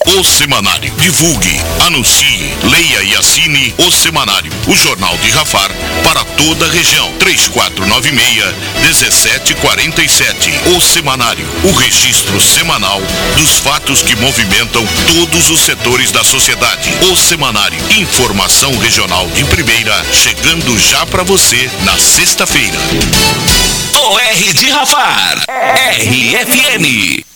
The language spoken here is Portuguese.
O Semanário. Divulgue, anuncie, leia e assine O Semanário, o jornal de Rafar para toda a região. 3496-1747. O Semanário, o registro semanal dos fatos que movimentam todos os setores da sociedade. O Semanário, informação regional de primeira, chegando já para você na sexta-feira. O R de Rafar, RFM.